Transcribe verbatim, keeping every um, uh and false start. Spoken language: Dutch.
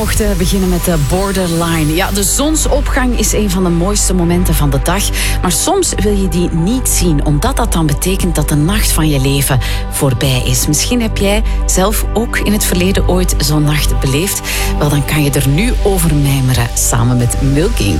We mochten beginnen met de Borderline. Ja, de zonsopgang is een van de mooiste momenten van de dag. Maar soms wil je die niet zien, omdat dat dan betekent dat de nacht van je leven voorbij is. Misschien heb jij zelf ook in het verleden ooit zo'n nacht beleefd. Wel, dan kan je er nu over mijmeren, samen met Milking.